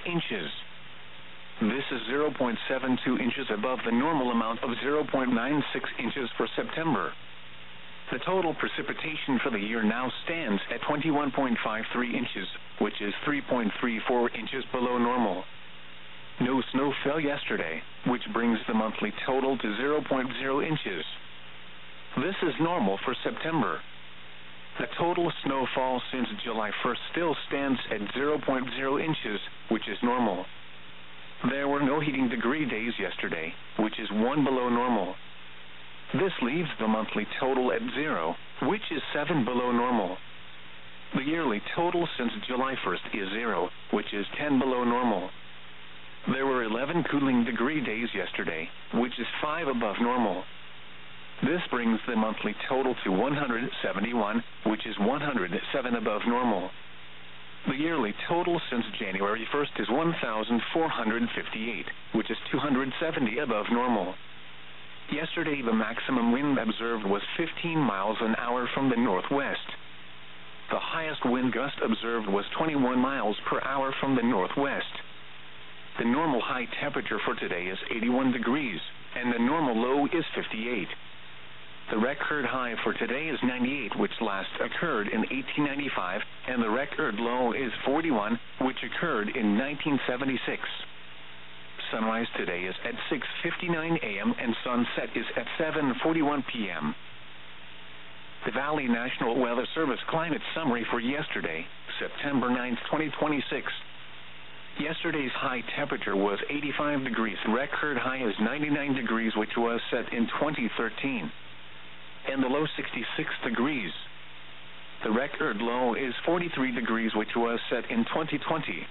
inches. This is 0.72 inches above the normal amount of 0.96 inches for September. The total precipitation for the year now stands at 21.53 inches, which is 3.34 inches below normal. No snow fell yesterday, which brings the monthly total to 0.0 inches. This is normal for September. The total snowfall since July 1st still stands at 0.0 inches, which is normal. There were no heating degree days yesterday, which is 1 below normal. This leaves the monthly total at 0, which is 7 below normal. The yearly total since July 1st is 0, which is 10 below normal. There were 11 cooling degree days yesterday, which is 5 above normal. This brings the monthly total to 171, which is 107 above normal. The yearly total since January 1st is 1,458, which is 270 above normal. Yesterday the maximum wind observed was 15 miles an hour from the northwest. The highest wind gust observed was 21 miles per hour from the northwest. The normal high temperature for today is 81 degrees, and the normal low is 58. The record high for today is 98, which last occurred in 1895, and the record low is 41, which occurred in 1976. Sunrise today is at 6:59 a.m. and sunset is at 7:41 p.m. The Valley National Weather Service climate summary for yesterday, September 9, 2026. Yesterday's high temperature was 85 degrees. Record high is 99 degrees, which was set in 2013. And the low 66 degrees. The record low is 43 degrees, which was set in 2020.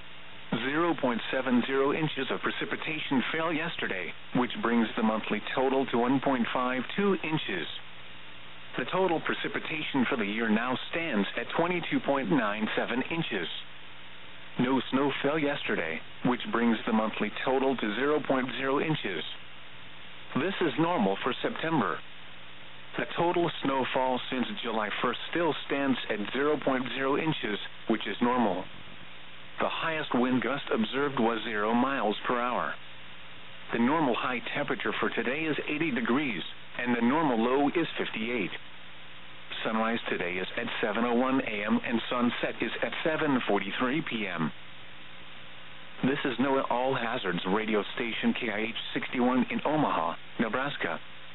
0.70 inches of precipitation fell yesterday, which brings the monthly total to 1.52 inches. The total precipitation for the year now stands at 22.97 inches. No snow fell yesterday, which brings the monthly total to 0.0 inches. This is normal for September. The total snowfall since July 1st still stands at 0.0 inches, which is normal. The highest wind gust observed was 0 miles per hour. The normal high temperature for today is 80 degrees, and the normal low is 58. Sunrise today is at 7:01 a.m. and sunset is at 7:43 p.m. This is NOAA All Hazards radio station KIH 61 in Omaha, Nebraska.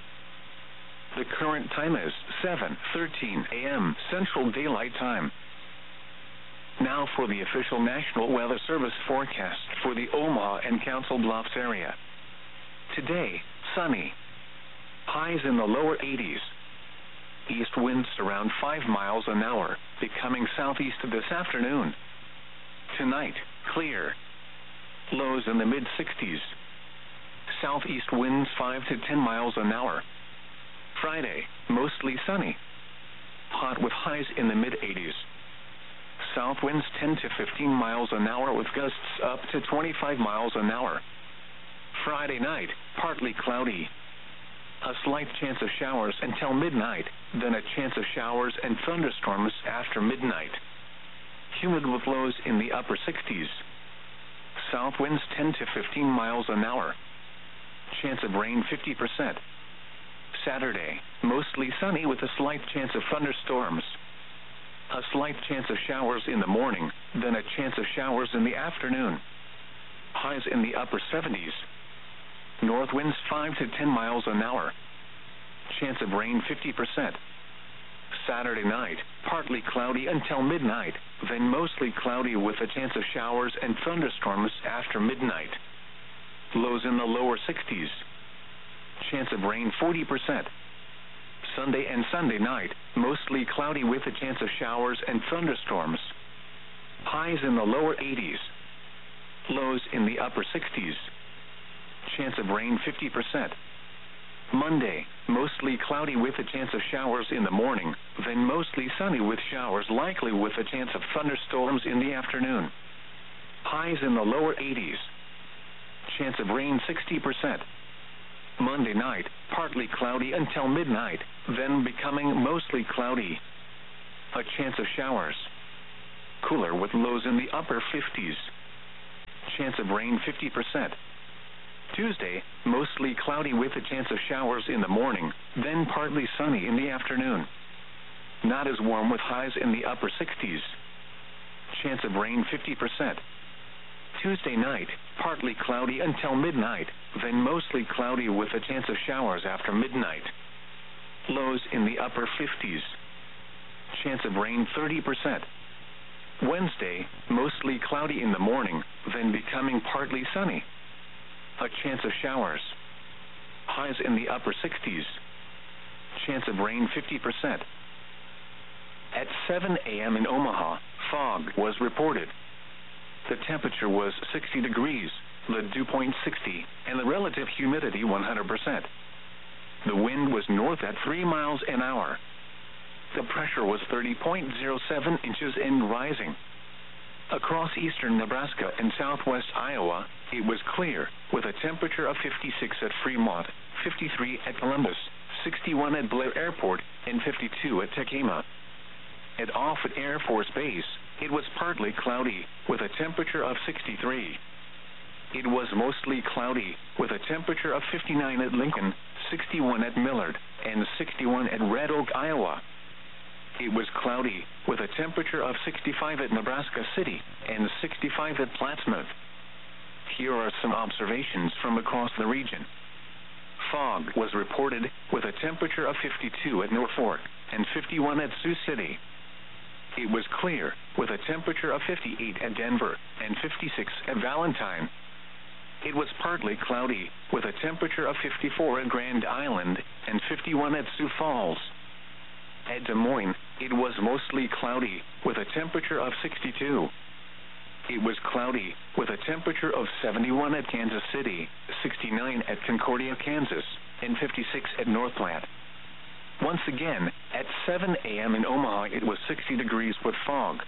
The current time is 7:13 a.m. Central Daylight Time. Now for the official National Weather Service forecast for the Omaha and Council Bluffs area. Today, sunny. Highs in the lower 80s. East winds around 5 miles an hour, becoming southeast this afternoon. Tonight, clear. Lows in the mid-60s. Southeast winds 5 to 10 miles an hour. Friday, mostly sunny. Hot with highs in the mid-80s. South winds 10 to 15 miles an hour with gusts up to 25 miles an hour. Friday night, partly cloudy. A slight chance of showers until midnight, then a chance of showers and thunderstorms after midnight. Humid with lows in the upper 60s. South winds 10 to 15 miles an hour. Chance of rain 50%. Saturday, mostly sunny with a slight chance of thunderstorms. A slight chance of showers in the morning, then a chance of showers in the afternoon. Highs in the upper 70s. North winds 5 to 10 miles an hour. Chance of rain 50%. Saturday night, partly cloudy until midnight, then mostly cloudy with a chance of showers and thunderstorms after midnight. Lows in the lower 60s. Chance of rain 40%. Sunday and Sunday night, mostly cloudy with a chance of showers and thunderstorms. Highs in the lower 80s. Lows in the upper 60s. Chance of rain 50%. Monday, mostly cloudy with a chance of showers in the morning, then mostly sunny with showers likely with a chance of thunderstorms in the afternoon. Highs in the lower 80s. Chance of rain 60%. Monday night, partly cloudy until midnight, then becoming mostly cloudy. A chance of showers. Cooler with lows in the upper 50s. chance of rain 50%. Tuesday, mostly cloudy with a chance of showers in the morning, then partly sunny in the afternoon. Not as warm with highs in the upper 60s. Chance of rain 50%. Tuesday night, partly cloudy until midnight, then mostly cloudy with a chance of showers after midnight. Lows in the upper 50s. Chance of rain 30%. Wednesday, mostly cloudy in the morning, then becoming partly sunny. A chance of showers. Highs in the upper 60s. Chance of rain 50%. At 7 a.m. in Omaha, fog was reported. The temperature was 60 degrees, the dew point 60, and the relative humidity 100%. The wind was north at 3 miles an hour. The pressure was 30.07 inches and rising. Across eastern Nebraska and southwest Iowa, it was clear, with a temperature of 56 at Fremont, 53 at Columbus, 61 at Blair Airport, and 52 at Tekema. At Offutt Air Force Base, it was partly cloudy, with a temperature of 63. It was mostly cloudy, with a temperature of 59 at Lincoln, 61 at Millard, and 61 at Red Oak, Iowa. It was cloudy, with a temperature of 65 at Nebraska City and 65 at Plattsmouth. Here are some observations from across the region. Fog was reported, with a temperature of 52 at Norfolk and 51 at Sioux City. It was clear, with a temperature of 58 at Denver and 56 at Valentine. It was partly cloudy, with a temperature of 54 at Grand Island and 51 at Sioux Falls. At Des Moines, it was mostly cloudy, with a temperature of 62. It was cloudy, with a temperature of 71 at Kansas City, 69 at Concordia, Kansas, and 56 at North Platte. Once again, at 7 a.m. in Omaha, it was 60 degrees with fog.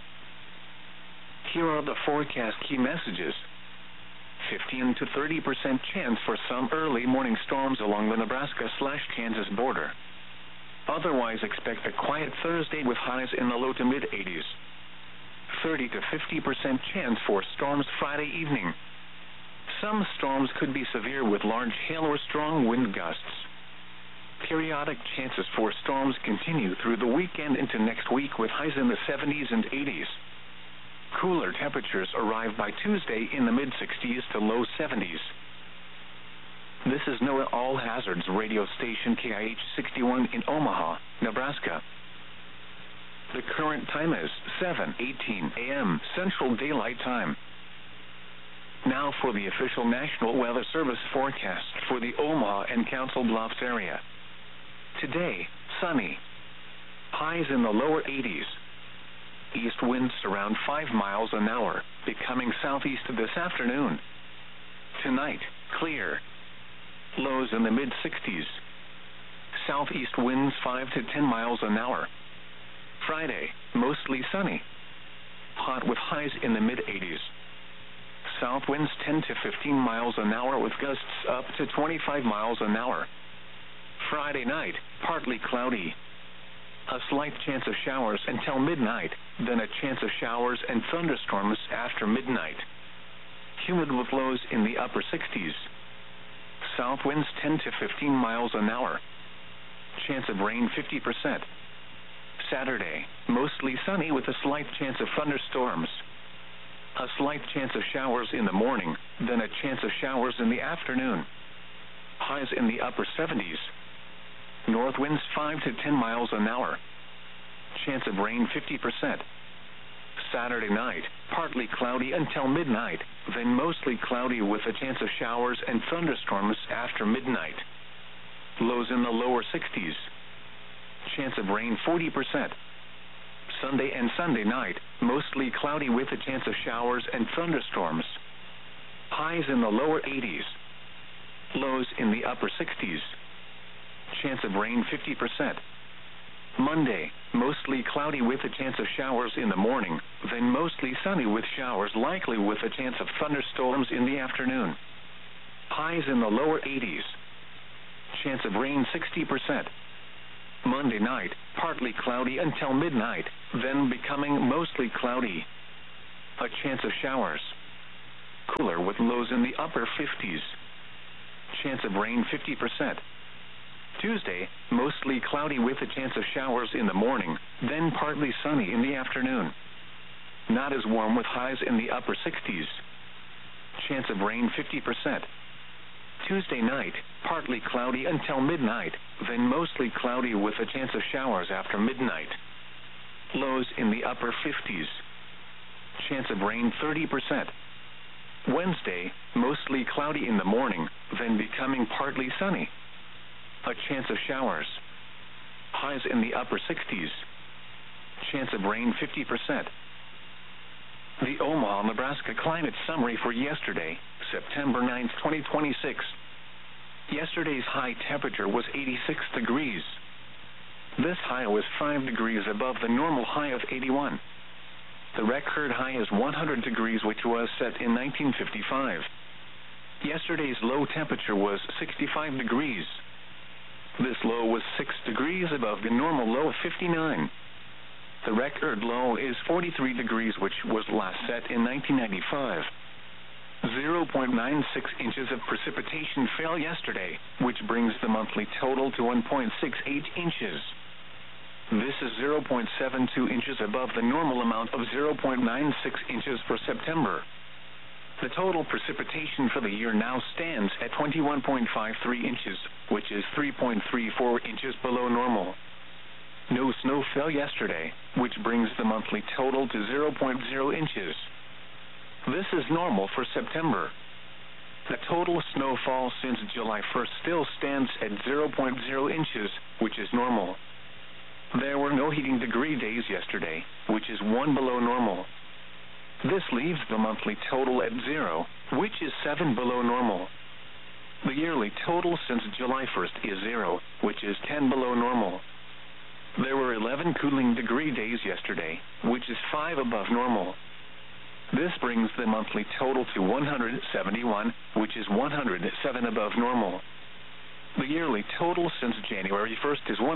Here are the forecast key messages. 15 to 30% chance for some early morning storms along the Nebraska/Kansas border. Otherwise, expect a quiet Thursday with highs in the low to mid-80s. 30 to 50% chance for storms Friday evening. Some storms could be severe with large hail or strong wind gusts. Periodic chances for storms continue through the weekend into next week with highs in the 70s and 80s. Cooler temperatures arrive by Tuesday in the mid-60s to low 70s. This is NOAA All Hazards radio station KIH 61 in Omaha, Nebraska. The current time is 7:18 a.m. Central Daylight Time. Now for the official National Weather Service forecast for the Omaha and Council Bluffs area. Today, sunny. Highs in the lower 80s. East winds around 5 miles an hour, becoming southeast this afternoon. Tonight, clear. Lows in the mid-60s. Southeast winds 5 to 10 miles an hour. Friday, mostly sunny. Hot with highs in the mid-80s. South winds 10 to 15 miles an hour with gusts up to 25 miles an hour. Friday night, partly cloudy. A slight chance of showers until midnight, then a chance of showers and thunderstorms after midnight. Humid with lows in the upper 60s. South winds 10 to 15 miles an hour. Chance of rain 50%. Saturday, mostly sunny with a slight chance of thunderstorms. A slight chance of showers in the morning, then a chance of showers in the afternoon. Highs in the upper 70s. North winds 5 to 10 miles an hour. Chance of rain 50%. Saturday night, partly cloudy until midnight, then mostly cloudy with a chance of showers and thunderstorms after midnight. Lows in the lower 60s. Chance of rain 40%. Sunday and Sunday night, mostly cloudy with a chance of showers and thunderstorms. Highs in the lower 80s. Lows in the upper 60s. Chance of rain 50%. Monday, mostly cloudy with a chance of showers in the morning, then mostly sunny with showers likely with a chance of thunderstorms in the afternoon. Highs in the lower 80s. Chance of rain 60%. Monday night, partly cloudy until midnight, then becoming mostly cloudy. A chance of showers. cooler with lows in the upper 50s. Chance of rain 50%. Tuesday, mostly cloudy with a chance of showers in the morning, then partly sunny in the afternoon. Not as warm with highs in the upper 60s. Chance of rain 50%. Tuesday night, partly cloudy until midnight, then mostly cloudy with a chance of showers after midnight. Lows in the upper 50s. Chance of rain 30%. Wednesday, mostly cloudy in the morning, then becoming partly sunny. A chance of showers. Highs in the upper 60s. Chance of rain 50%. The Omaha, Nebraska climate summary for yesterday, September 9, 2026. Yesterday's high temperature was 86 degrees. This high was 5 degrees above the normal high of 81. The record high is 100 degrees, which was set in 1955. Yesterday's low temperature was 65 degrees. This low was 6 degrees above the normal low of 59. The record low is 43 degrees, which was last set in 1995. 0.96 inches of precipitation fell yesterday, which brings the monthly total to 1.68 inches. This is 0.72 inches above the normal amount of 0.96 inches for September. The total precipitation for the year now stands at 21.53 inches, which is 3.34 inches below normal. No snow fell yesterday, which brings the monthly total to 0.0 inches. This is normal for September. The total snowfall since July 1st still stands at 0.0 inches, which is normal. There were no heating degree days yesterday, which is 1 below normal. This leaves the monthly total at 0, which is 7 below normal. The yearly total since July 1st is 0, which is 10 below normal. There were 11 cooling degree days yesterday, which is 5 above normal. This brings the monthly total to 171, which is 107 above normal. The yearly total since January 1st is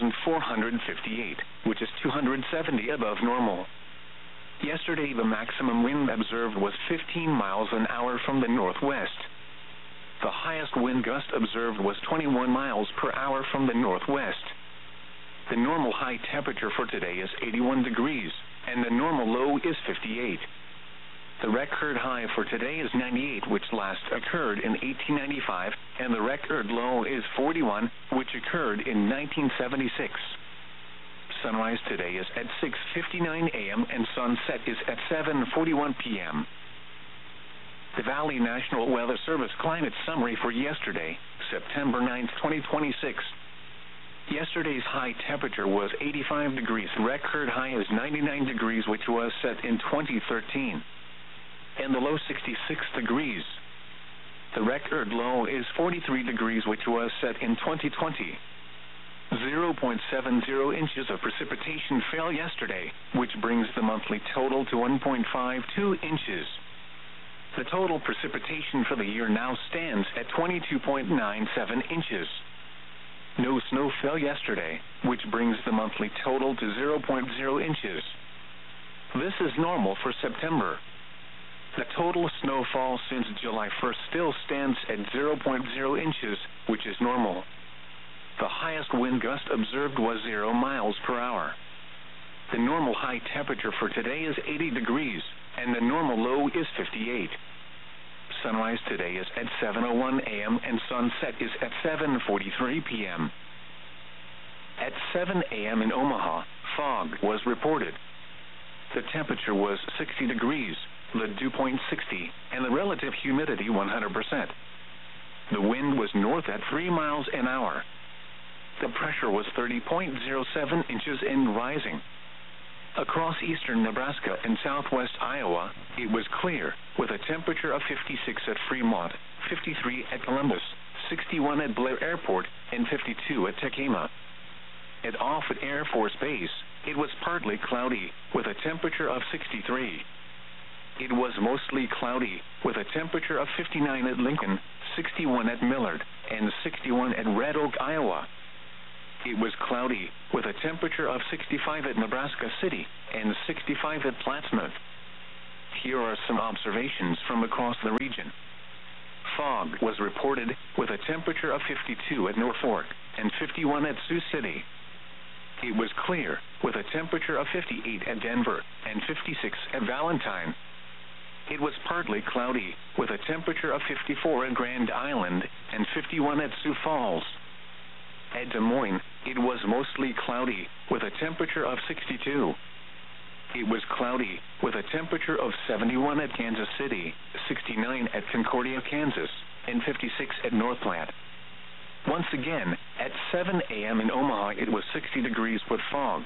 1,458, which is 270 above normal. Yesterday, the maximum wind observed was 15 miles an hour from the northwest. The highest wind gust observed was 21 miles per hour from the northwest. The normal high temperature for today is 81 degrees, and the normal low is 58. The record high for today is 98, which last occurred in 1895, and the record low is 41, which occurred in 1976. Sunrise today is at 6:59 a.m. and sunset is at 7:41 p.m. The Valley National Weather Service climate summary for yesterday, September 9, 2026. Yesterday's high temperature was 85 degrees. Record high is 99 degrees, which was set in 2013. And the low 66 degrees. The record low is 43 degrees, which was set in 2020. 0.70 inches of precipitation fell yesterday, which brings the monthly total to 1.52 inches. The total precipitation for the year now stands at 22.97 inches. No snow fell yesterday, which brings the monthly total to 0.0 inches. This is normal for September. The total snowfall since July 1st still stands at 0.0 inches, which is normal. The highest wind gust observed was 0 miles per hour. The normal high temperature for today is 80 degrees, and the normal low is 58. Sunrise today is at 7:01 a.m. and sunset is at 7:43 p.m. At 7 a.m. in Omaha, fog was reported. The temperature was 60 degrees, the dew point 60, and the relative humidity 100%. The wind was north at 3 miles an hour. The pressure was 30.07 inches and rising. Across eastern Nebraska and southwest Iowa, it was clear, with a temperature of 56 at Fremont, 53 at Columbus, 61 at Blair Airport, and 52 at Tekema. At Offutt Air Force Base, it was partly cloudy, with a temperature of 63. It was mostly cloudy, with a temperature of 59 at Lincoln, 61 at Millard, and 61 at Red Oak, Iowa. It was cloudy, with a temperature of 65 at Nebraska City and 65 at Plattsmouth. Here are some observations from across the region. Fog was reported with a temperature of 52 at Norfolk and 51 at Sioux City. It was clear with a temperature of 58 at Denver and 56 at Valentine. It was partly cloudy with a temperature of 54 at Grand Island and 51 at Sioux Falls. At Des Moines, it was mostly cloudy with a temperature of 62. It was cloudy with a temperature of 71 at Kansas City, 69 at Concordia, Kansas, and 56 at North Platte. Once again, at 7 a.m. in Omaha, it was 60 degrees with fog.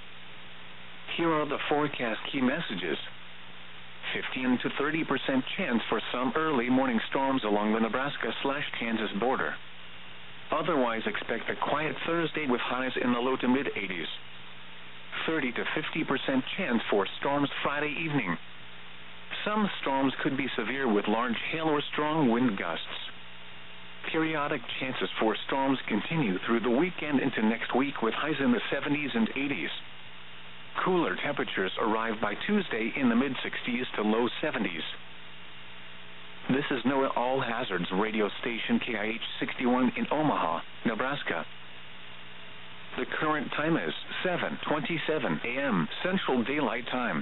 Here are the forecast key messages. 15 to 30% chance for some early morning storms along the Nebraska/Kansas border. Otherwise, expect a quiet Thursday with highs in the low to mid-80s. 30 to 50% chance for storms Friday evening. Some storms could be severe with large hail or strong wind gusts. Periodic chances for storms continue through the weekend into next week with highs in the 70s and 80s. Cooler temperatures arrive by Tuesday in the mid-60s to low 70s. This is NOAA All Hazards radio station KIH 61 in Omaha, Nebraska. The current time is 7:27 a.m. Central Daylight Time.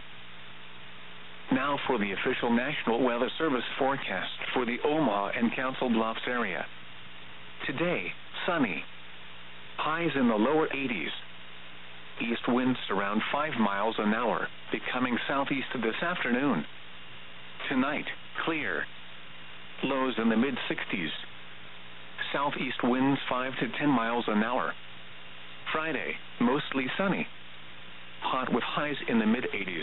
Now for the official National Weather Service forecast for the Omaha and Council Bluffs area. Today, sunny. Highs in the lower 80s. East winds around 5 miles an hour, becoming southeast this afternoon. Tonight, clear. Lows in the mid-60s. Southeast winds 5 to 10 miles an hour. Friday, mostly sunny. Hot with highs in the mid-80s.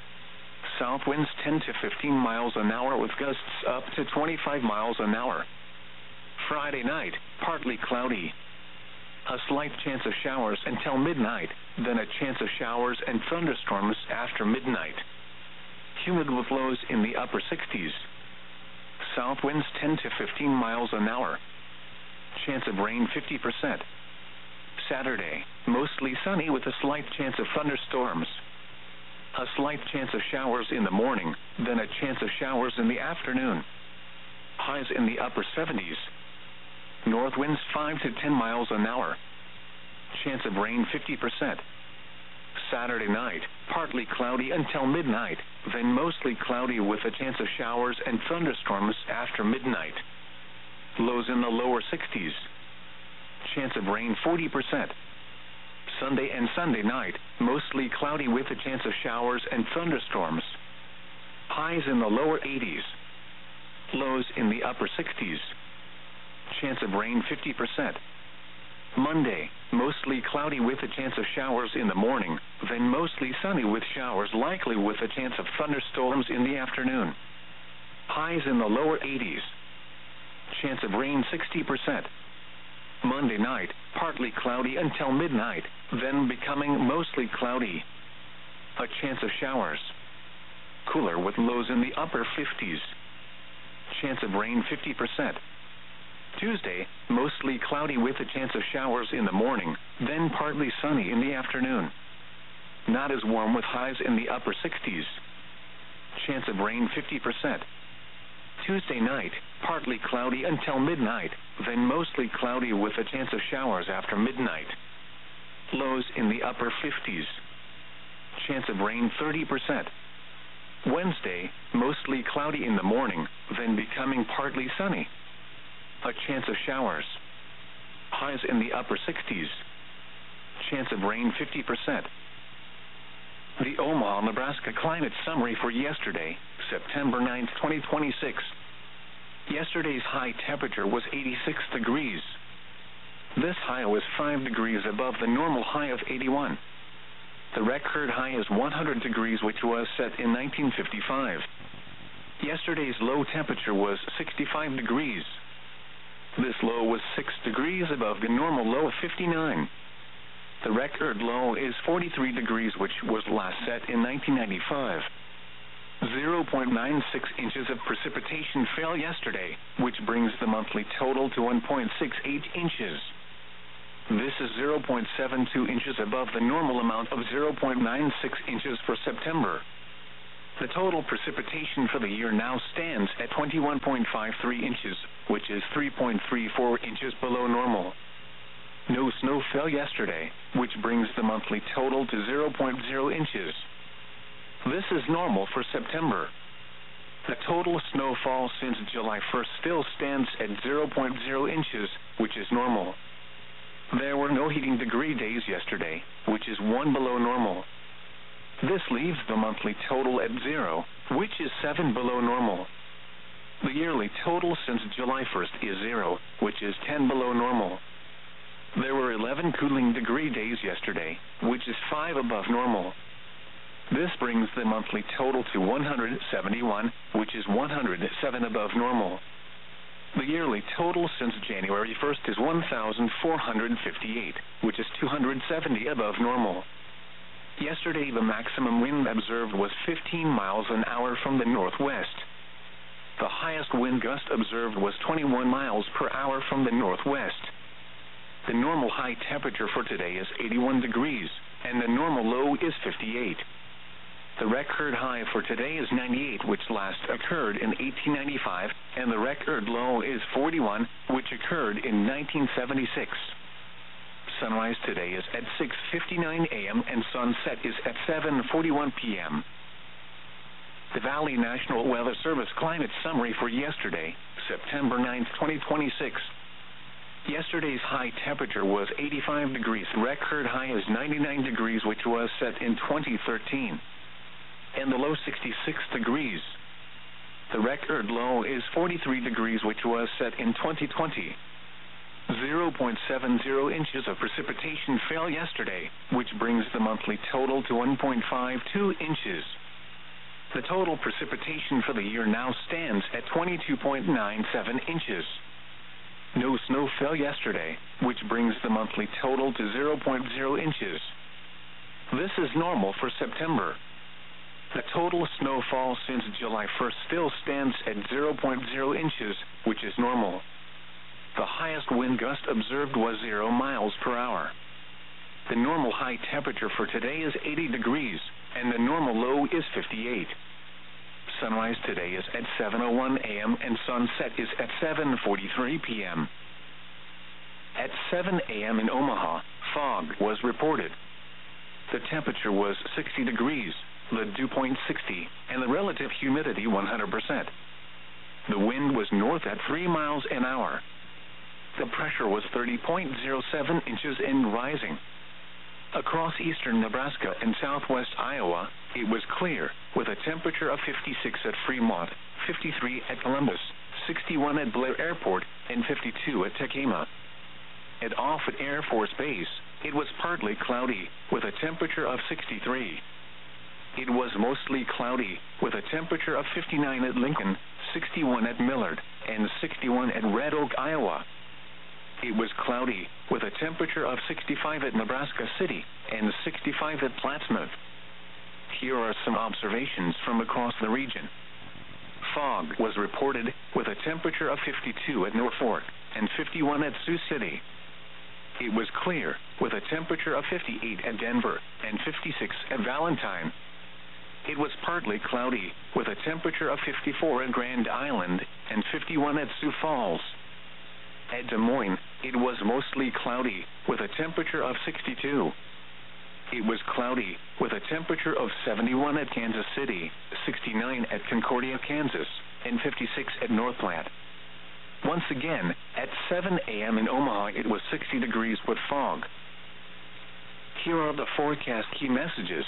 South winds 10 to 15 miles an hour with gusts up to 25 miles an hour. Friday night, partly cloudy. A slight chance of showers until midnight, then a chance of showers and thunderstorms after midnight. Humid with lows in the upper 60s. South winds 10 to 15 miles an hour. Chance of rain 50%. Saturday, mostly sunny with a slight chance of thunderstorms. A slight chance of showers in the morning, then a chance of showers in the afternoon. Highs in the upper 70s. North winds 5 to 10 miles an hour. Chance of rain 50%. Saturday night, partly cloudy until midnight, then mostly cloudy with a chance of showers and thunderstorms after midnight. Lows in the lower 60s. Chance of rain 40%. Sunday and Sunday night, mostly cloudy with a chance of showers and thunderstorms. Highs in the lower 80s. Lows in the upper 60s. Chance of rain 50%. Monday, mostly cloudy with a chance of showers in the morning, then mostly sunny with showers likely with a chance of thunderstorms in the afternoon. Highs in the lower 80s. Chance of rain 60%. Monday night, partly cloudy until midnight, then becoming mostly cloudy. A chance of showers. Cooler with lows in the upper 50s. Chance of rain 50%. Tuesday, mostly cloudy with a chance of showers in the morning, then partly sunny in the afternoon. Not as warm with highs in the upper 60s. Chance of rain 50%. Tuesday night, partly cloudy until midnight, then mostly cloudy with a chance of showers after midnight. Lows in the upper 50s. Chance of rain 30%. Wednesday, mostly cloudy in the morning, then becoming partly sunny. A chance of showers. Highs in the upper 60s. Chance of rain 50%. The Omaha, Nebraska climate summary for yesterday, September 9, 2026. Yesterday's high temperature was 86 degrees. This high was 5 degrees above the normal high of 81. The record high is 100 degrees, which was set in 1955. Yesterday's low temperature was 65 degrees. This low was 6 degrees above the normal low of 59. The record low is 43 degrees, which was last set in 1995. 0.96 inches of precipitation fell yesterday, which brings the monthly total to 1.68 inches. This is 0.72 inches above the normal amount of 0.96 inches for September. The total precipitation for the year now stands at 21.53 inches, which is 3.34 inches below normal. No snow fell yesterday, which brings the monthly total to 0.0 inches. This is normal for September. The total snowfall since July 1st still stands at 0.0 inches, which is normal. There were no heating degree days yesterday, which is 1 below normal. This leaves the monthly total at 0, which is 7 below normal. The yearly total since July 1st is 0, which is 10 below normal. There were 11 cooling degree days yesterday, which is 5 above normal. This brings the monthly total to 171, which is 107 above normal. The yearly total since January 1st is 1,458, which is 270 above normal. Yesterday, the maximum wind observed was 15 miles an hour from the northwest. The highest wind gust observed was 21 miles per hour from the northwest. The normal high temperature for today is 81 degrees, and the normal low is 58. The record high for today is 98, which last occurred in 1895, and the record low is 41, which occurred in 1976. Sunrise today is at 6:59 a.m. and sunset is at 7:41 p.m. The Valley National Weather Service climate summary for yesterday, September 9, 2026. Yesterday's high temperature was 85 degrees. Record high is 99 degrees, which was set in 2013. And the low 66 degrees. The record low is 43 degrees, which was set in 2020. 0.70 inches of precipitation fell yesterday, which brings the monthly total to 1.52 inches. The total precipitation for the year now stands at 22.97 inches. No snow fell yesterday, which brings the monthly total to 0.0 inches. This is normal for September. The total snowfall since July 1st still stands at 0.0 inches, which is normal. The highest wind gust observed was 0 miles per hour. The normal high temperature for today is 80 degrees, and the normal low is 58. Sunrise today is at 7:01 a.m. and sunset is at 7:43 p.m. At 7 a.m. in Omaha, fog was reported. The temperature was 60 degrees, the dew point 60, and the relative humidity 100%. The wind was north at 3 miles an hour. The pressure was 30.07 inches and rising. Across eastern Nebraska and southwest Iowa, it was clear, with a temperature of 56 at Fremont, 53 at Columbus, 61 at Blair Airport, and 52 at Tekema. At Offutt Air Force Base, it was partly cloudy, with a temperature of 63. It was mostly cloudy, with a temperature of 59 at Lincoln, 61 at Millard, and 61 at Red Oak, Iowa. It was cloudy, with a temperature of 65 at Nebraska City and 65 at Plattsmouth. Here are some observations from across the region. Fog was reported, with a temperature of 52 at Norfolk and 51 at Sioux City. It was clear, with a temperature of 58 at Denver and 56 at Valentine. It was partly cloudy, with a temperature of 54 at Grand Island and 51 at Sioux Falls. At Des Moines, it was mostly cloudy, with a temperature of 62. It was cloudy, with a temperature of 71 at Kansas City, 69 at Concordia, Kansas, and 56 at North Platte. Once again, at 7 a.m. in Omaha, it was 60 degrees with fog. Here are the forecast key messages.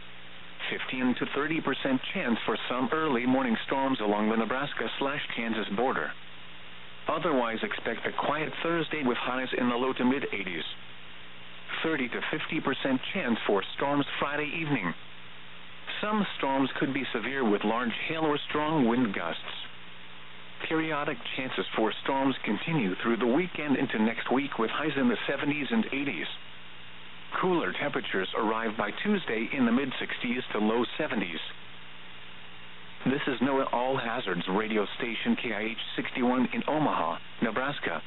15 to 30% chance for some early morning storms along the Nebraska/Kansas border. Otherwise, expect a quiet Thursday with highs in the low to mid-80s. 30 to 50% chance for storms Friday evening. Some storms could be severe with large hail or strong wind gusts. Periodic chances for storms continue through the weekend into next week with highs in the 70s and 80s. Cooler temperatures arrive by Tuesday in the mid-60s to low 70s. This is NOAA All Hazards radio station KIH 61 in Omaha, Nebraska.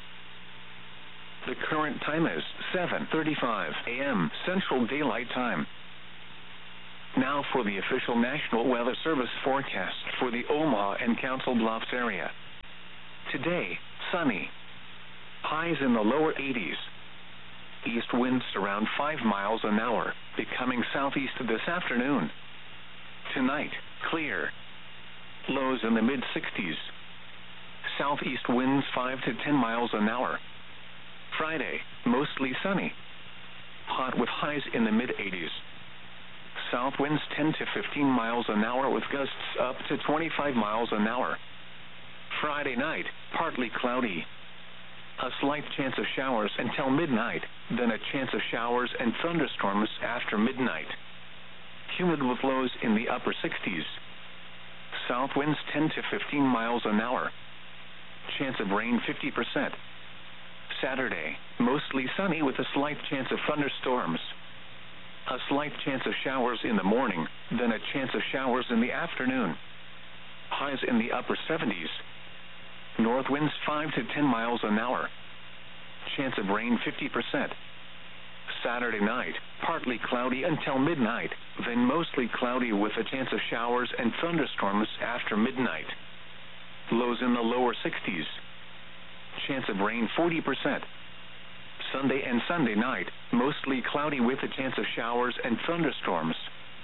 The current time is 7:35 a.m. Central Daylight Time. Now for the official National Weather Service forecast for the Omaha and Council Bluffs area. Today, sunny. Highs in the lower 80s. East winds around 5 miles an hour, becoming southeast this afternoon. Tonight, clear. Lows in the mid-60s. Southeast winds 5 to 10 miles an hour. Friday, mostly sunny. Hot with highs in the mid-80s. South winds 10 to 15 miles an hour with gusts up to 25 miles an hour. Friday night, partly cloudy. A slight chance of showers until midnight, then a chance of showers and thunderstorms after midnight. Humid with lows in the upper 60s. South winds 10 to 15 miles an hour. Chance of rain 50%. Saturday, mostly sunny with a slight chance of thunderstorms. A slight chance of showers in the morning, then a chance of showers in the afternoon. Highs in the upper 70s. North winds 5 to 10 miles an hour. Chance of rain 50%. Saturday night, partly cloudy until midnight, then mostly cloudy with a chance of showers and thunderstorms after midnight. Lows in the lower 60s. Chance of rain 40%. Sunday and Sunday night, mostly cloudy with a chance of showers and thunderstorms.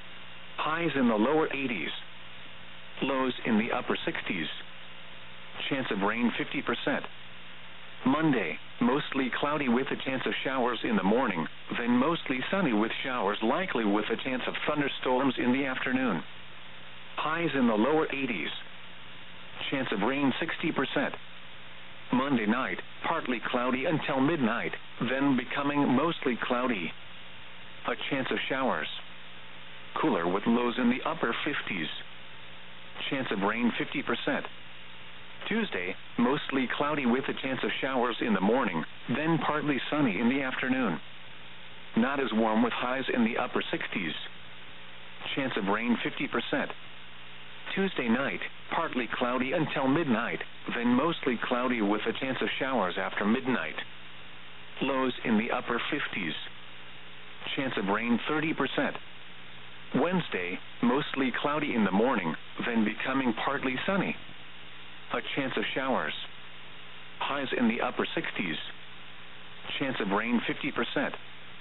Highs in the lower 80s. Lows in the upper 60s. Chance of rain 50%. Monday, mostly cloudy with a chance of showers in the morning, then mostly sunny with showers likely with a chance of thunderstorms in the afternoon. Highs in the lower 80s. Chance of rain 60%. Monday night, partly cloudy until midnight, then becoming mostly cloudy. A chance of showers. Cooler with lows in the upper 50s. Chance of rain 50%. Tuesday, mostly cloudy with a chance of showers in the morning, then partly sunny in the afternoon. Not as warm with highs in the upper 60s. Chance of rain 50%. Tuesday night, partly cloudy until midnight, then mostly cloudy with a chance of showers after midnight. Lows in the upper 50s. Chance of rain 30%. Wednesday, mostly cloudy in the morning, then becoming partly sunny. A chance of showers. Highs in the upper 60s. Chance of rain 50%.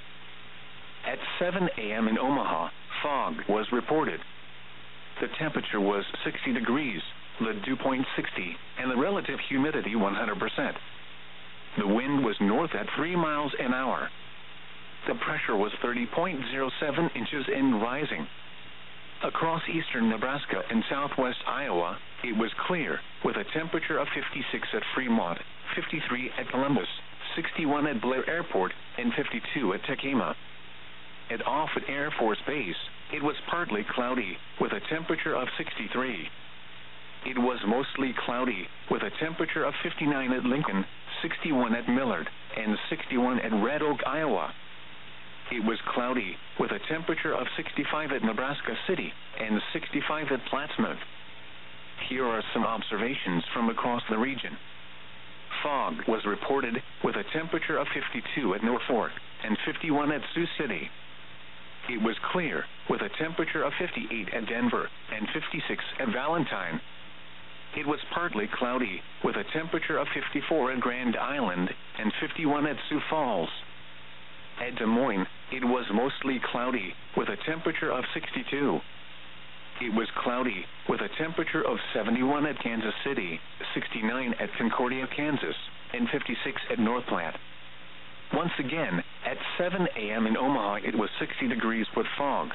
At 7 a.m. in Omaha, fog was reported. The temperature was 60 degrees, the dew point 60, and the relative humidity 100%. The wind was north at 3 miles an hour. The pressure was 30.07 inches and rising. Across eastern Nebraska and southwest Iowa, it was clear, with a temperature of 56 at Fremont, 53 at Columbus, 61 at Blair Airport, and 52 at Tekema. At Offutt Air Force Base, it was partly cloudy, with a temperature of 63. It was mostly cloudy, with a temperature of 59 at Lincoln, 61 at Millard, and 61 at Red Oak, Iowa. It was cloudy, with a temperature of 65 at Nebraska City, and 65 at Plattsmouth. Here are some observations from across the region. Fog was reported, with a temperature of 52 at Norfolk, and 51 at Sioux City. It was clear, with a temperature of 58 at Denver, and 56 at Valentine. It was partly cloudy, with a temperature of 54 at Grand Island, and 51 at Sioux Falls. At Des Moines, it was mostly cloudy, with a temperature of 62. It was cloudy, with a temperature of 71 at Kansas City, 69 at Concordia, Kansas, and 56 at North Platte. Once again, at 7 a.m. in Omaha, it was 60 degrees with fog.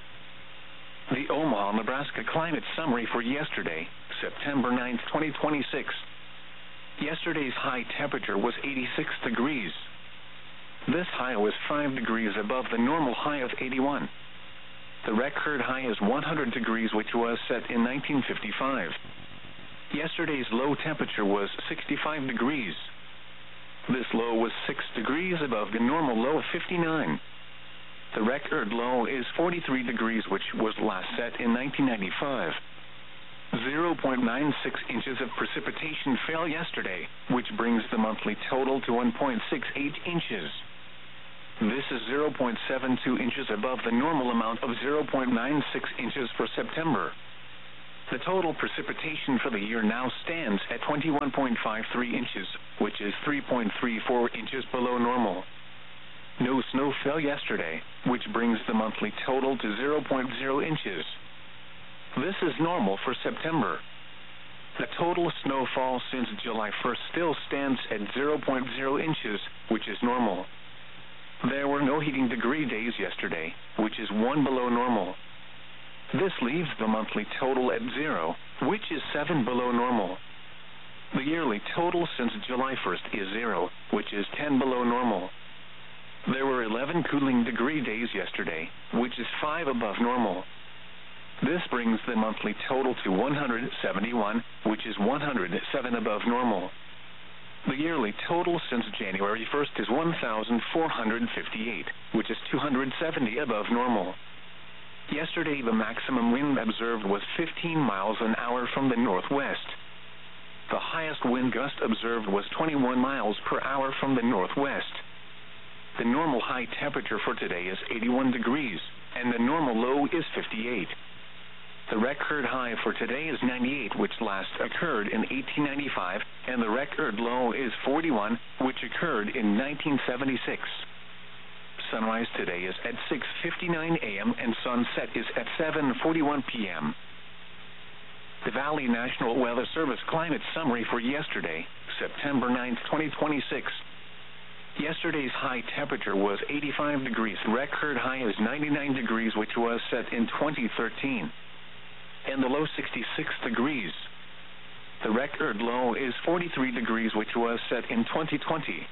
The Omaha, Nebraska climate summary for yesterday, September 9, 2026. Yesterday's high temperature was 86 degrees. This high was 5 degrees above the normal high of 81. The record high is 100 degrees, which was set in 1955. Yesterday's low temperature was 65 degrees. This low was 6 degrees above the normal low of 59. The record low is 43 degrees, which was last set in 1995. 0.96 inches of precipitation fell yesterday, which brings the monthly total to 1.68 inches. This is 0.72 inches above the normal amount of 0.96 inches for September. The total precipitation for the year now stands at 21.53 inches, which is 3.34 inches below normal. No snow fell yesterday, which brings the monthly total to 0.0 inches. This is normal for September. The total snowfall since July 1st still stands at 0.0 inches, which is normal. There were no heating degree days yesterday, which is 1 below normal. This leaves the monthly total at 0, which is 7 below normal. The yearly total since July 1st is 0, which is 10 below normal. There were 11 cooling degree days yesterday, which is 5 above normal. This brings the monthly total to 171, which is 107 above normal. The yearly total since January 1st is 1,458, which is 270 above normal. Yesterday, the maximum wind observed was 15 miles an hour from the northwest. The highest wind gust observed was 21 miles per hour from the northwest. The normal high temperature for today is 81 degrees, and the normal low is 58. The record high for today is 98, which last occurred in 1895, and the record low is 41, which occurred in 1976. Sunrise today is at 6:59 a.m. and sunset is at 7:41 p.m. The Valley National Weather Service climate summary for yesterday, September 9, 2026. Yesterday's high temperature was 85 degrees. Record high is 99 degrees, which was set in 2013. And the low 66 degrees. The record low is 43 degrees, which was set in 2020.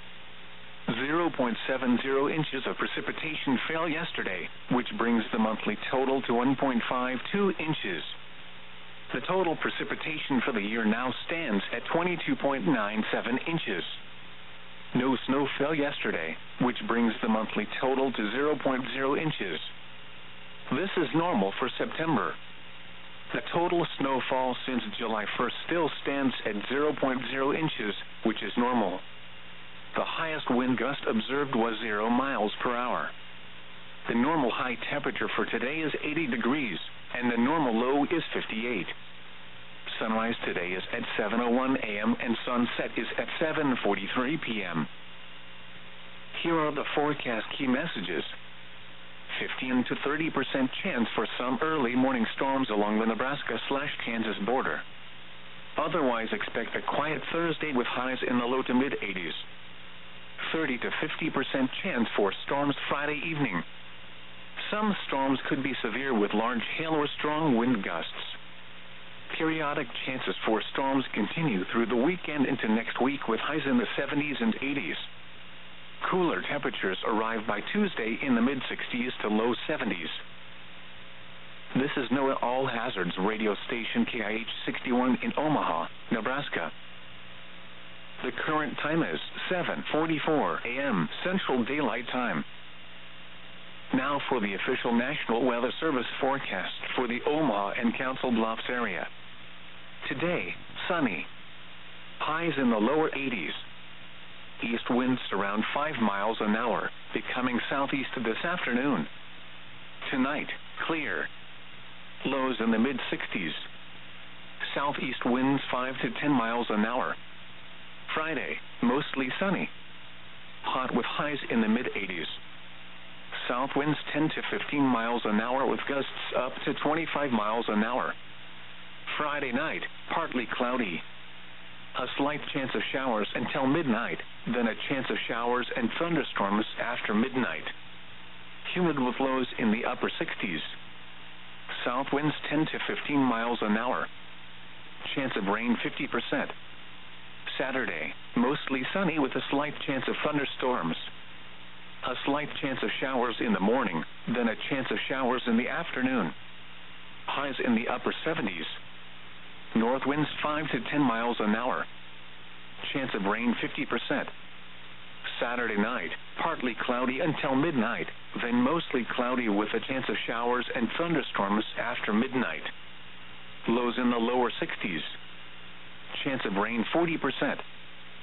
0.70 inches of precipitation fell yesterday, which brings the monthly total to 1.52 inches. The total precipitation for the year now stands at 22.97 inches. No snow fell yesterday, which brings the monthly total to 0.0 inches. This is normal for September. The total snowfall since July 1st still stands at 0.0 inches, which is normal. The highest wind gust observed was 0 miles per hour. The normal high temperature for today is 80 degrees, and the normal low is 58. Sunrise today is at 7:01 a.m. and sunset is at 7:43 p.m. Here are the forecast key messages. 15 to 30% chance for some early morning storms along the Nebraska/Kansas border. Otherwise, expect a quiet Thursday with highs in the low to mid-80s. 30 to 50% chance for storms Friday evening. Some storms could be severe with large hail or strong wind gusts. Periodic chances for storms continue through the weekend into next week with highs in the 70s and 80s. Cooler temperatures arrive by Tuesday in the mid-60s to low 70s. This is NOAA All Hazards radio station KIH 61 in Omaha, Nebraska. The current time is 7:44 a.m. Central Daylight Time. Now for the official National Weather Service forecast for the Omaha and Council Bluffs area. Today, sunny. Highs in the lower 80s. East winds around 5 miles an hour, becoming southeast this afternoon. Tonight, clear. Lows in the mid-60s. Southeast winds 5 to 10 miles an hour. Friday, mostly sunny. Hot with highs in the mid-80s. South winds 10 to 15 miles an hour with gusts up to 25 miles an hour. Friday night, partly cloudy. A slight chance of showers until midnight, then a chance of showers and thunderstorms after midnight. Humid with lows in the upper 60s. South winds 10 to 15 miles an hour. Chance of rain 50%. Saturday, mostly sunny with a slight chance of thunderstorms. A slight chance of showers in the morning, then a chance of showers in the afternoon. Highs in the upper 70s. North winds 5 to 10 miles an hour. Chance of rain 50%. Saturday night, partly cloudy until midnight, then mostly cloudy with a chance of showers and thunderstorms after midnight. Lows in the lower 60s. Chance of rain 40%.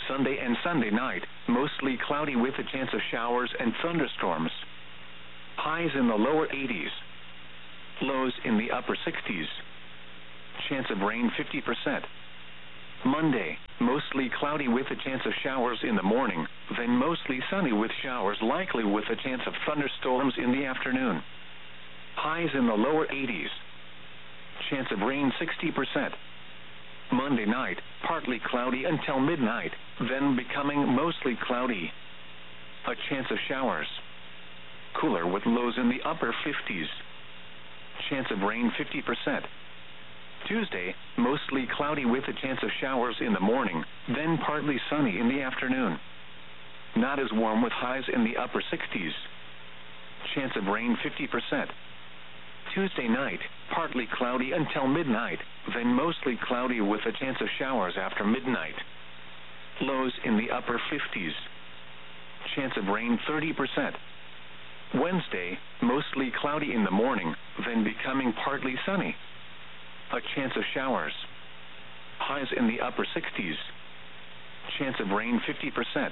Sunday and Sunday night, mostly cloudy with a chance of showers and thunderstorms. Highs in the lower 80s. Lows in the upper 60s. Chance of rain 50%. Monday, mostly cloudy with a chance of showers in the morning, then mostly sunny with showers likely with a chance of thunderstorms in the afternoon. Highs in the lower 80s. Chance of rain 60%. Monday night, partly cloudy until midnight, then becoming mostly cloudy. A chance of showers. Cooler with lows in the upper 50s. Chance of rain 50%. Tuesday, mostly cloudy with a chance of showers in the morning, then partly sunny in the afternoon. Not as warm with highs in the upper 60s. Chance of rain 50%. Tuesday night, partly cloudy until midnight, then mostly cloudy with a chance of showers after midnight. Lows in the upper 50s. Chance of rain 30%. Wednesday, mostly cloudy in the morning, then becoming partly sunny. A chance of showers. Highs in the upper 60s. Chance of rain 50%.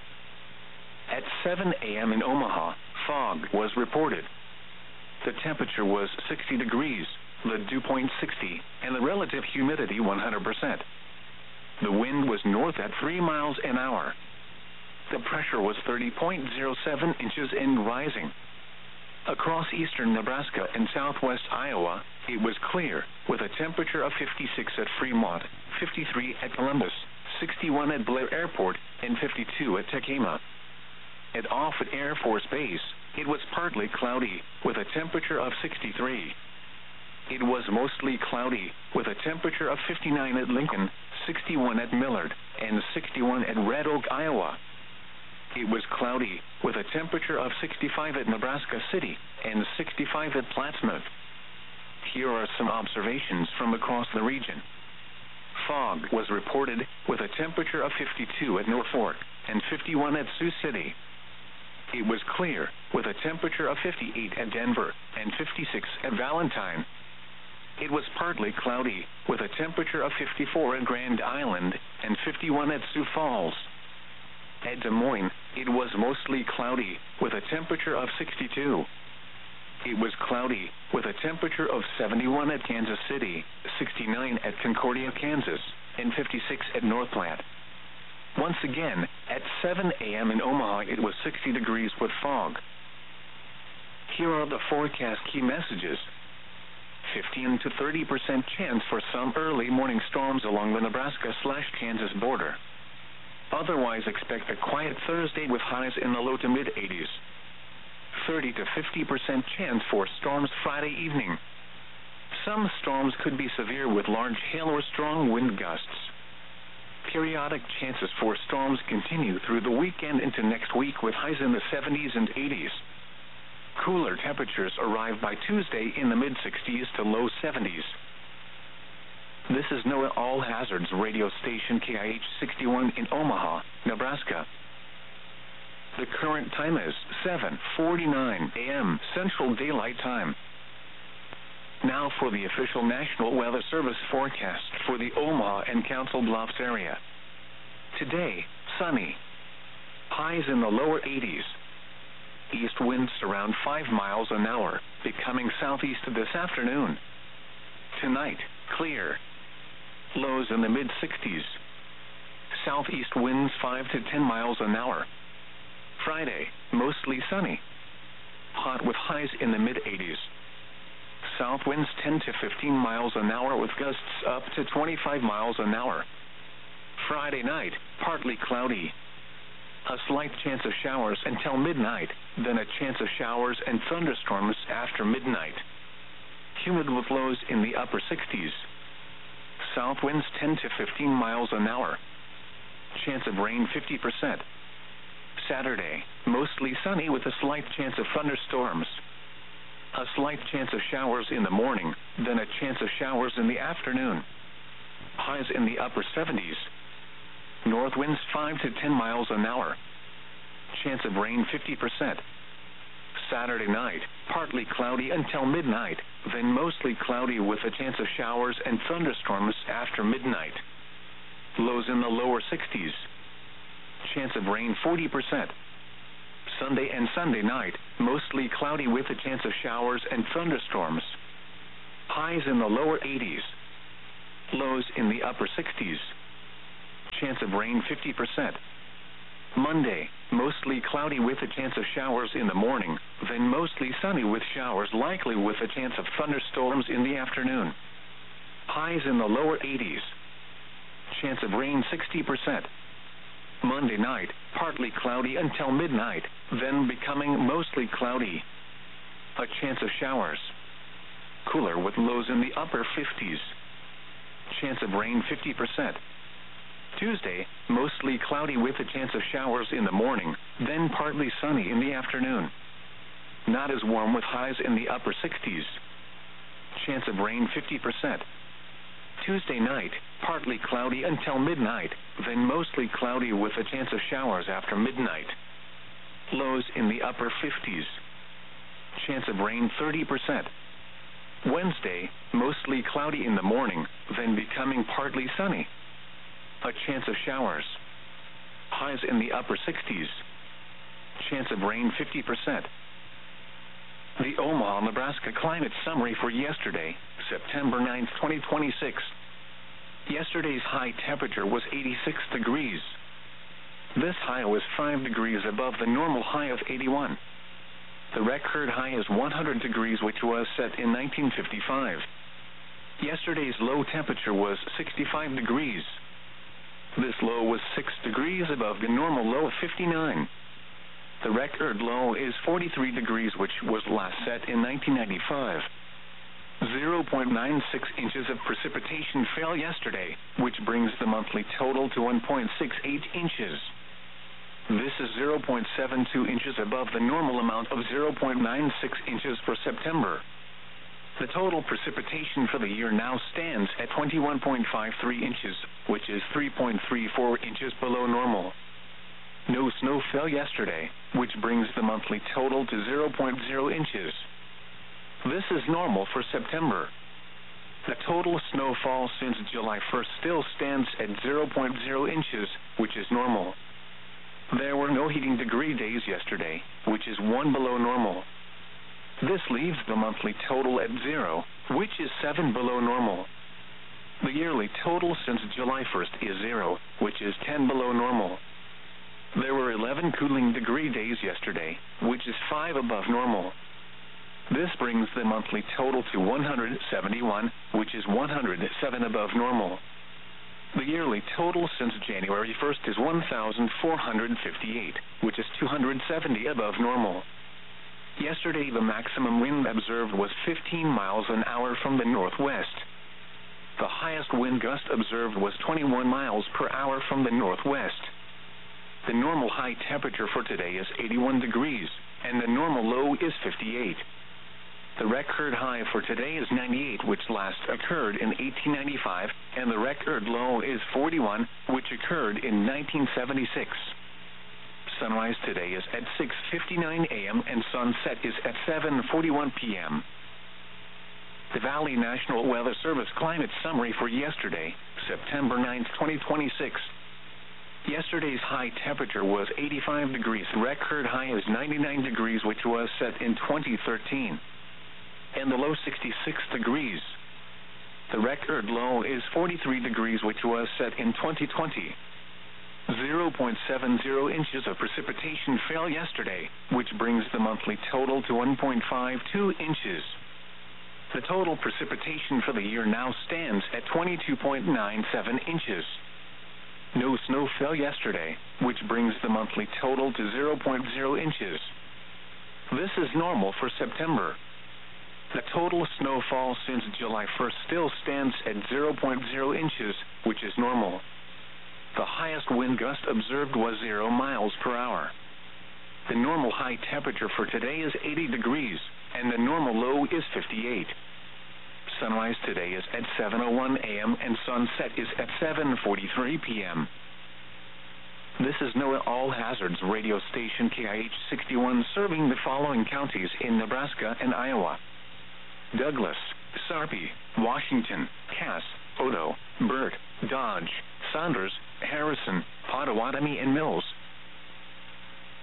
At 7 a.m. in Omaha, fog was reported. The temperature was 60 degrees, the dew point 60, and the relative humidity 100%. The wind was north at 3 miles an hour. The pressure was 30.07 inches and rising. Across eastern Nebraska and southwest Iowa, it was clear, with a temperature of 56 at Fremont, 53 at Columbus, 61 at Blair Airport, and 52 at Tekema. At Offutt Air Force Base, it was partly cloudy, with a temperature of 63. It was mostly cloudy, with a temperature of 59 at Lincoln, 61 at Millard, and 61 at Red Oak, Iowa. It was cloudy, with a temperature of 65 at Nebraska City, and 65 at Plattsmouth. Here are some observations from across the region. Fog was reported, with a temperature of 52 at Norfolk, and 51 at Sioux City. It was clear, with a temperature of 58 at Denver, and 56 at Valentine. It was partly cloudy, with a temperature of 54 at Grand Island, and 51 at Sioux Falls. At Des Moines, it was mostly cloudy, with a temperature of 62. It was cloudy, with a temperature of 71 at Kansas City, 69 at Concordia, Kansas, and 56 at North Platte. Once again, at 7 a.m. in Omaha, it was 60 degrees with fog. Here are the forecast key messages. 15 to 30% chance for some early morning storms along the Nebraska/Kansas border. Otherwise, expect a quiet Thursday with highs in the low to mid-80s. 30 to 50% chance for storms Friday evening. Some storms could be severe with large hail or strong wind gusts. Periodic chances for storms continue through the weekend into next week with highs in the 70s and 80s. Cooler temperatures arrive by Tuesday in the mid-60s to low 70s. This is NOAA All Hazards radio station KIH 61 in Omaha, Nebraska. The current time is 7:49 a.m. Central Daylight Time. Now for the official National Weather Service forecast for the Omaha and Council Bluffs area. Today, sunny. Highs in the lower 80s. East winds around 5 miles an hour, becoming southeast this afternoon. Tonight, clear. Lows in the mid-60s. Southeast winds 5 to 10 miles an hour. Friday, mostly sunny. Hot with highs in the mid-80s. South winds 10 to 15 miles an hour with gusts up to 25 miles an hour. Friday night, partly cloudy. A slight chance of showers until midnight, then a chance of showers and thunderstorms after midnight. Humid with lows in the upper 60s. South winds 10 to 15 miles an hour. Chance of rain 50%. Saturday, mostly sunny with a slight chance of thunderstorms. A slight chance of showers in the morning, then a chance of showers in the afternoon. Highs in the upper 70s. North winds 5 to 10 miles an hour. Chance of rain 50%. Saturday night, partly cloudy until midnight, then mostly cloudy with a chance of showers and thunderstorms after midnight. Lows in the lower 60s. Chance of rain 40%. Sunday and Sunday night, mostly cloudy with a chance of showers and thunderstorms. Highs in the lower 80s. Lows in the upper 60s. Chance of rain 50%. Monday, mostly cloudy with a chance of showers in the morning, then mostly sunny with showers likely with a chance of thunderstorms in the afternoon. Highs in the lower 80s. Chance of rain 60%. Monday night, partly cloudy until midnight, then becoming mostly cloudy. A chance of showers. Cooler with lows in the upper 50s. Chance of rain 50%. Tuesday, mostly cloudy with a chance of showers in the morning, then partly sunny in the afternoon. Not as warm with highs in the upper 60s. Chance of rain 50%. Tuesday night, partly cloudy until midnight, then mostly cloudy with a chance of showers after midnight. Lows in the upper 50s. Chance of rain 30%. Wednesday, mostly cloudy in the morning, then becoming partly sunny. A chance of showers. Highs in the upper 60s. Chance of rain 50%. The Omaha, Nebraska climate summary for yesterday, September 9, 2026. Yesterday's high temperature was 86 degrees. This high was 5 degrees above the normal high of 81. The record high is 100 degrees, which was set in 1955. Yesterday's low temperature was 65 degrees. This low was 6 degrees above the normal low of 59. The record low is 43 degrees, which was last set in 1995. 0.96 inches of precipitation fell yesterday, which brings the monthly total to 1.68 inches. This is 0.72 inches above the normal amount of 0.96 inches for September. The total precipitation for the year now stands at 21.53 inches, which is 3.34 inches below normal. No snow fell yesterday, which brings the monthly total to 0.0 inches. This is normal for September. The total snowfall since July 1st still stands at 0.0 inches, which is normal. There were no heating degree days yesterday, which is 1 below normal. This leaves the monthly total at 0, which is 7 below normal. The yearly total since July 1st is 0, which is 10 below normal. There were 11 cooling degree days yesterday, which is 5 above normal. This brings the monthly total to 171, which is 107 above normal. The yearly total since January 1st is 1,458, which is 270 above normal. Yesterday, the maximum wind observed was 15 miles an hour from the northwest. The highest wind gust observed was 21 miles per hour from the northwest. The normal high temperature for today is 81 degrees, and the normal low is 58. The record high for today is 98, which last occurred in 1895, and the record low is 41, which occurred in 1976. Sunrise today is at 6:59 a.m. and sunset is at 7:41 p.m. The Valley National Weather Service climate summary for yesterday, September 9, 2026. Yesterday's high temperature was 85 degrees. The record high is 99 degrees, which was set in 2013. And the low 66 degrees. The record low is 43 degrees, which was set in 2020. 0.70 inches of precipitation fell yesterday, which brings the monthly total to 1.52 inches. The total precipitation for the year now stands at 22.97 inches. No snow fell yesterday, which brings the monthly total to 0.0 inches. This is normal for September. The total snowfall since July 1st still stands at 0.0 inches, which is normal. The highest wind gust observed was 0 miles per hour. The normal high temperature for today is 80 degrees, and the normal low is 58. Sunrise today is at 7:01 a.m. and sunset is at 7:43 p.m. This is NOAA All Hazards radio station KIH 61 serving the following counties in Nebraska and Iowa: Douglas, Sarpy, Washington, Cass, Odo, Burt, Dodge, Saunders, Harrison, Pottawatomie, and Mills.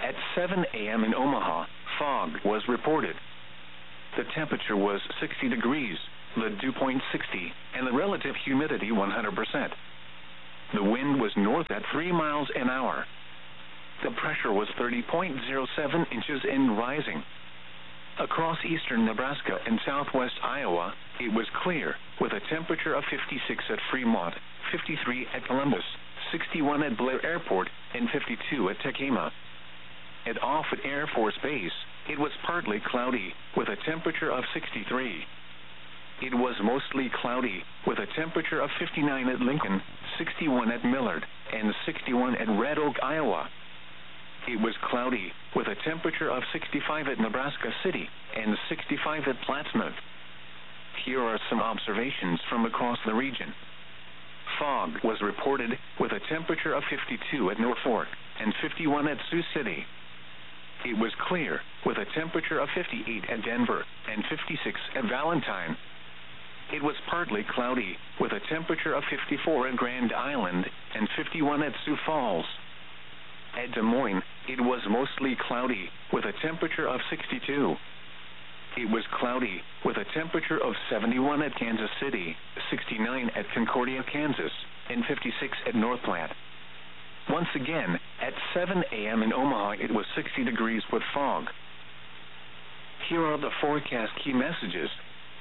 At 7 a.m. in Omaha, fog was reported. The temperature was 60 degrees, the dew point 60, and the relative humidity 100%. The wind was north at 3 miles an hour. The pressure was 30.07 inches and rising. Across eastern Nebraska and southwest Iowa, it was clear, with a temperature of 56 at Fremont, 53 at Columbus, 61 at Blair Airport, and 52 at Tekema. At Offutt Air Force Base, it was partly cloudy, with a temperature of 63. It was mostly cloudy, with a temperature of 59 at Lincoln, 61 at Millard, and 61 at Red Oak, Iowa. It was cloudy, with a temperature of 65 at Nebraska City and 65 at Plattsmouth. Here are some observations from across the region. Fog was reported, with a temperature of 52 at Norfolk and 51 at Sioux City. It was clear, with a temperature of 58 at Denver and 56 at Valentine. It was partly cloudy, with a temperature of 54 at Grand Island and 51 at Sioux Falls. At Des Moines, it was mostly cloudy, with a temperature of 62. It was cloudy, with a temperature of 71 at Kansas City, 69 at Concordia, Kansas, and 56 at North Platte. Once again, at 7 a.m. in Omaha, it was 60 degrees with fog. Here are the forecast key messages.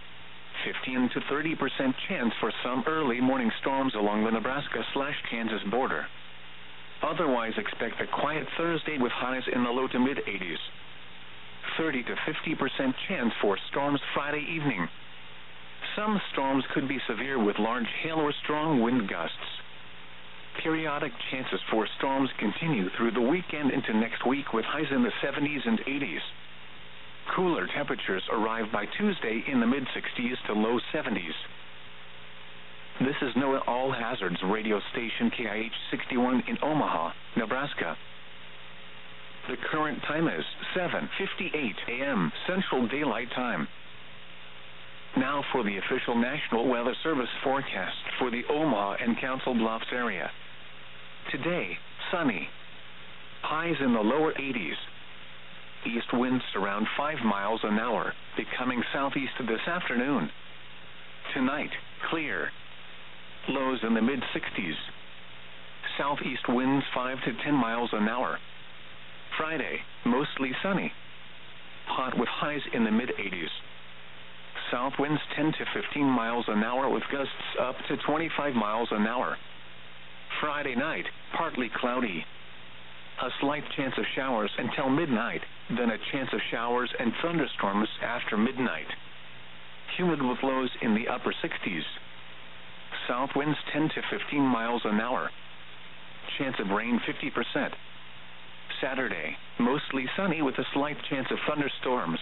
15 to 30% chance for some early morning storms along the Nebraska/Kansas border. Otherwise, expect a quiet Thursday with highs in the low to mid-80s. 30 to 50% chance for storms Friday evening. Some storms could be severe with large hail or strong wind gusts. Periodic chances for storms continue through the weekend into next week with highs in the 70s and 80s. Cooler temperatures arrive by Tuesday in the mid-60s to low 70s. This is NOAA All Hazards radio station KIH 61 in Omaha, Nebraska. The current time is 7:58 a.m. Central Daylight Time. Now for the official National Weather Service forecast for the Omaha and Council Bluffs area. Today, sunny. Highs in the lower 80s. East winds around 5 miles an hour, becoming southeast this afternoon. Tonight, clear. Lows in the mid-60s. Southeast winds 5 to 10 miles an hour. Friday, mostly sunny. Hot with highs in the mid-80s. South winds 10 to 15 miles an hour with gusts up to 25 miles an hour. Friday night, partly cloudy. A slight chance of showers until midnight, then a chance of showers and thunderstorms after midnight. Humid with lows in the upper 60s. South winds 10 to 15 miles an hour. Chance of rain 50%. Saturday, mostly sunny with a slight chance of thunderstorms.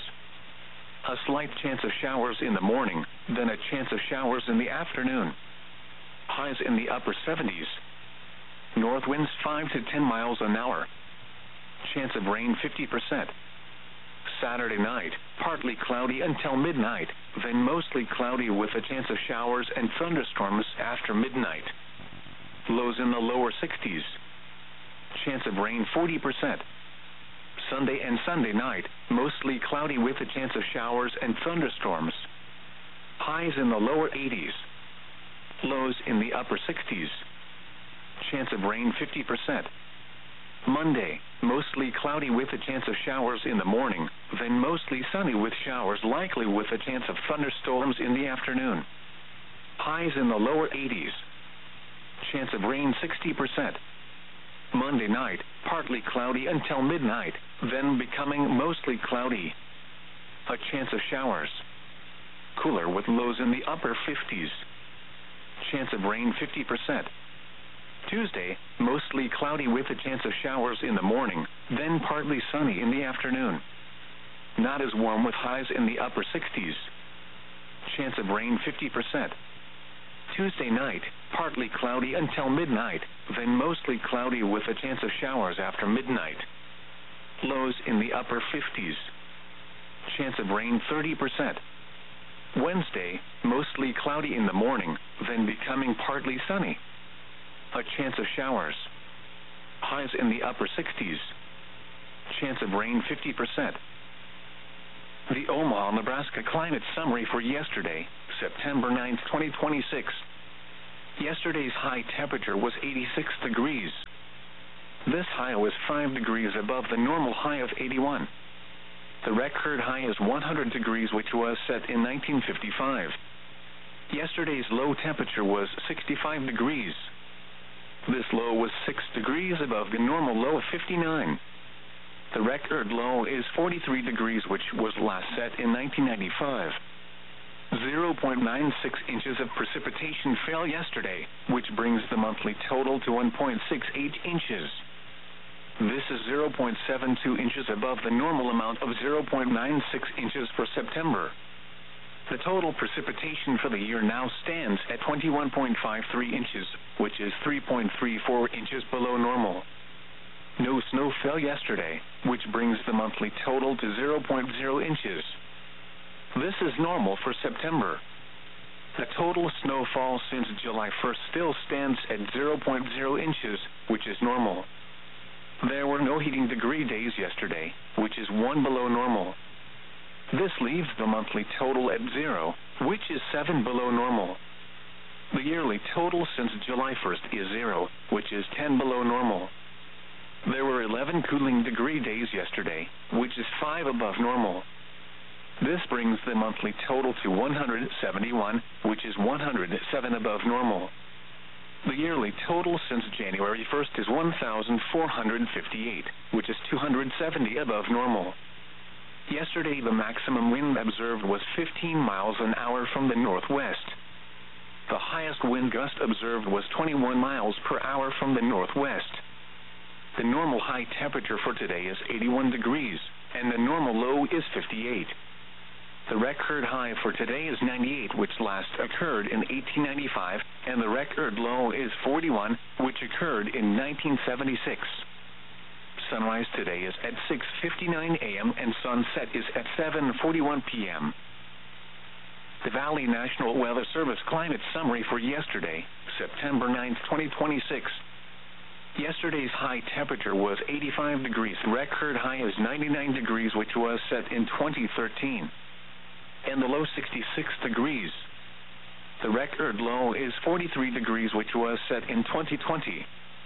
A slight chance of showers in the morning, then a chance of showers in the afternoon. Highs in the upper 70s. North winds 5 to 10 miles an hour. Chance of rain 50%. Saturday night, partly cloudy until midnight, then mostly cloudy with a chance of showers and thunderstorms after midnight. Lows in the lower 60s. Chance of rain 40%. Sunday and Sunday night, mostly cloudy with a chance of showers and thunderstorms. Highs in the lower 80s. Lows in the upper 60s. Chance of rain 50%. Monday, mostly cloudy with a chance of showers in the morning, then mostly sunny with showers likely with a chance of thunderstorms in the afternoon. Highs in the lower 80s. Chance of rain 60%. Monday night, partly cloudy until midnight, then becoming mostly cloudy. A chance of showers. Cooler with lows in the upper 50s. Chance of rain 50%. Tuesday, mostly cloudy with a chance of showers in the morning, then partly sunny in the afternoon. Not as warm with highs in the upper 60s. Chance of rain 50%. Tuesday night, partly cloudy until midnight, then mostly cloudy with a chance of showers after midnight. Lows in the upper 50s. Chance of rain 30%. Wednesday, mostly cloudy in the morning, then becoming partly sunny. A chance of showers. Highs in the upper 60s. chance of rain 50%. The Omaha, Nebraska climate summary for yesterday, September 9, 2026. Yesterday's high temperature was 86 degrees. This high was 5 degrees above the normal high of 81. The record high is 100 degrees, which was set in 1955. Yesterday's low temperature was 65 degrees. This low was 6 degrees above the normal low of 59. The record low is 43 degrees, which was last set in 1995. 0.96 inches of precipitation fell yesterday, which brings the monthly total to 1.68 inches. This is 0.72 inches above the normal amount of 0.96 inches for September. The total precipitation for the year now stands at 21.53 inches, which is 3.34 inches below normal. No snow fell yesterday, which brings the monthly total to 0.0 inches. This is normal for September. The total snowfall since July 1st still stands at 0.0 inches, which is normal. There were no heating degree days yesterday, which is 1 below normal. This leaves the monthly total at 0, which is 7 below normal. The yearly total since July 1st is 0, which is 10 below normal. There were 11 cooling degree days yesterday, which is 5 above normal. This brings the monthly total to 171, which is 107 above normal. The yearly total since January 1st is 1,458, which is 270 above normal. Yesterday, the maximum wind observed was 15 miles an hour from the northwest. The highest wind gust observed was 21 miles per hour from the northwest. The normal high temperature for today is 81 degrees, and the normal low is 58. The record high for today is 98, which last occurred in 1895, and the record low is 41, which occurred in 1976. Sunrise today is at 6:59 a.m. and sunset is at 7:41 p.m. The Valley National Weather Service climate summary for yesterday, September 9, 2026. Yesterday's high temperature was 85 degrees. The record high is 99 degrees, which was set in 2013. And the low 66 degrees. The record low is 43 degrees, which was set in 2020.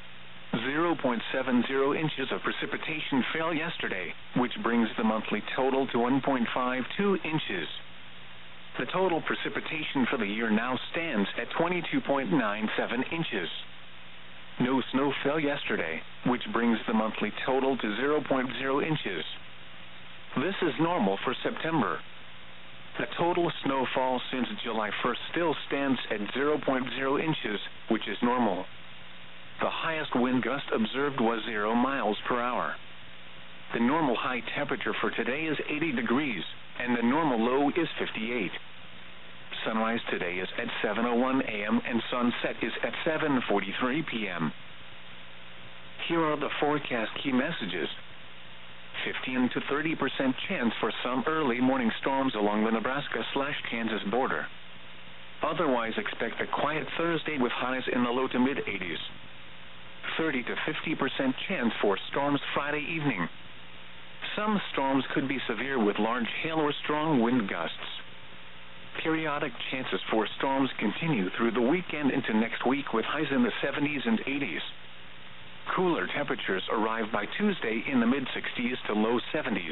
0.70 inches of precipitation fell yesterday, which brings the monthly total to 1.52 inches. The total precipitation for the year now stands at 22.97 inches. No snow fell yesterday, which brings the monthly total to 0.0 inches. This is normal for September. The total snowfall since July 1st still stands at 0.0 inches, which is normal. The highest wind gust observed was 0 miles per hour. The normal high temperature for today is 80 degrees, and the normal low is 58. Sunrise today is at 7:01 a.m. and sunset is at 7:43 p.m. Here are the forecast key messages. 15 to 30% chance for some early morning storms along the Nebraska/Kansas border. Otherwise, expect a quiet Thursday with highs in the low to mid-80s. 30 to 50% chance for storms Friday evening. Some storms could be severe with large hail or strong wind gusts. Periodic chances for storms continue through the weekend into next week with highs in the 70s and 80s. Cooler temperatures arrive by Tuesday in the mid-60s to low 70s.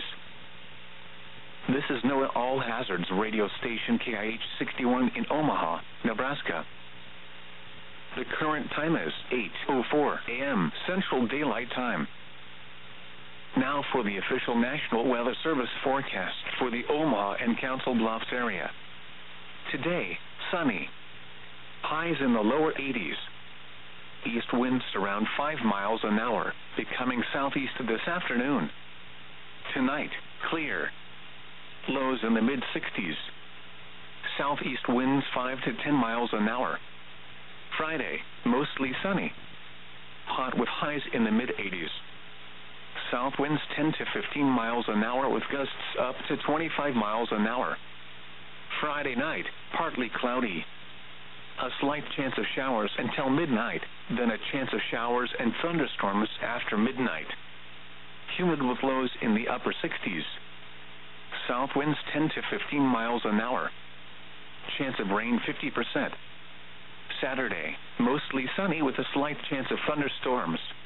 This is NOAA All Hazards radio station KIH 61 in Omaha, Nebraska. The current time is 8:04 a.m. Central Daylight Time. Now for the official National Weather Service forecast for the Omaha and Council Bluffs area. Today, sunny. Highs in the lower 80s. East winds around 5 miles an hour, becoming southeast this afternoon. Tonight, clear. Lows in the mid-60s. Southeast winds 5 to 10 miles an hour. Friday, mostly sunny. Hot with highs in the mid-80s. South winds 10 to 15 miles an hour with gusts up to 25 miles an hour. Friday night, partly cloudy. A slight chance of showers until midnight, then a chance of showers and thunderstorms after midnight. humid with lows in the upper 60s. South winds 10 to 15 miles an hour. Chance of rain 50%. Saturday, mostly sunny with a slight chance of thunderstorms.